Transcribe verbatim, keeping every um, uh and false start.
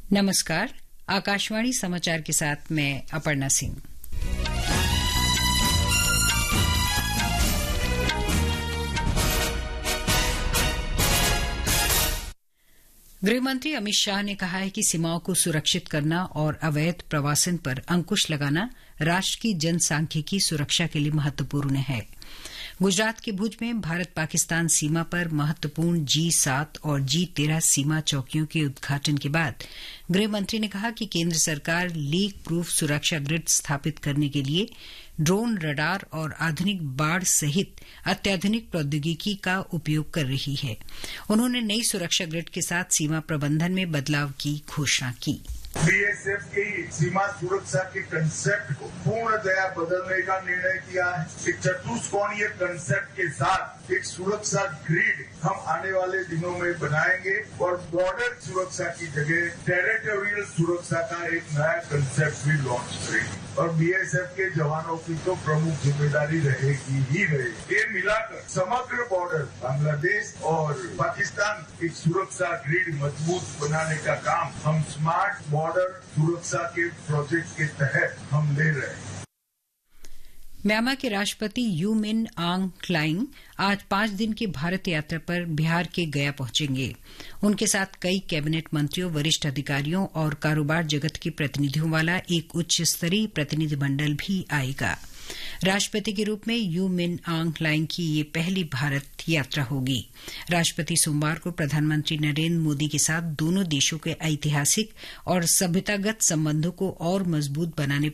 नमस्कार, आकाशवाणी समाचार के साथ मैं अपर्णा सिंह। गृहमंत्री अमित शाह ने कहा है कि सीमाओं को सुरक्षित करना और अवैध प्रवासन पर अंकुश लगाना राष्ट्र की जनसांख्यिकी सुरक्षा के लिए महत्वपूर्ण है। गुजरात के भुज में भारत पाकिस्तान सीमा पर महत्वपूर्ण जी सात और जी तेरह सीमा चौकियों के उद्घाटन के बाद गृहमंत्री ने कहा कि केंद्र सरकार लीक प्रूफ सुरक्षा ग्रिड स्थापित करने के लिए ड्रोन, रडार और आधुनिक बाढ़ सहित अत्याधुनिक प्रौद्योगिकी का उपयोग कर रही है। उन्होंने नई सुरक्षा ग्रिड के साथ सीमा प्रबंधन में बदलाव की घोषणा की। बीएसएफ की सीमा सुरक्षा के कंसेप्ट को पूर्णतया बदलने का निर्णय किया है। एक चतुष्कोणीय कंसेप्ट के साथ एक सुरक्षा ग्रिड हम आने वाले दिनों में बनाएंगे और बॉर्डर सुरक्षा की जगह टेरिटोरियल सुरक्षा का एक नया कंसेप्ट भी लॉन्च करेंगे और बीएसएफ के जवानों की तो प्रमुख जिम्मेदारी रहेगी ही रहेगी। ये मिलाकर समग्र बॉर्डर बांग्लादेश और पाकिस्तान की सुरक्षा ग्रिड मजबूत बनाने का काम हम स्मार्ट बॉर्डर सुरक्षा के प्रोजेक्ट के तहत हम ले रहे हैं। म्यांमार के राष्ट्रपति यू मिन आंग ह्लाइंग आज पांच दिन की भारत यात्रा पर बिहार के गया पहुंचेंगे। उनके साथ कई कैबिनेट मंत्रियों, वरिष्ठ अधिकारियों और कारोबार जगत के प्रतिनिधियों वाला एक उच्च स्तरीय प्रतिनिधिमंडल भी आएगा। राष्ट्रपति के रूप में यू मिन आंग ह्लाइंग की ये पहली भारत यात्रा होगी। राष्ट्रपति सोमवार को प्रधानमंत्री नरेंद्र मोदी के साथ दोनों देशों के ऐतिहासिक और सभ्यतागत संबंधों को और मजबूत बनाने